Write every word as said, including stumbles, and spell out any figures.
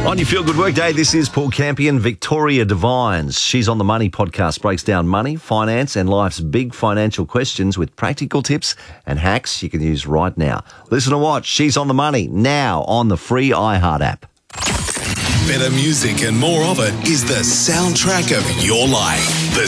On your Feel Good Workday, this is Paul Campion. Victoria Devines. She's on the Money podcast, breaks down money, finance and life's big financial questions with practical tips and hacks you can use right now. Listen and watch. She's on the Money now on the free iHeart app. Better music and more of it is the soundtrack of your life. The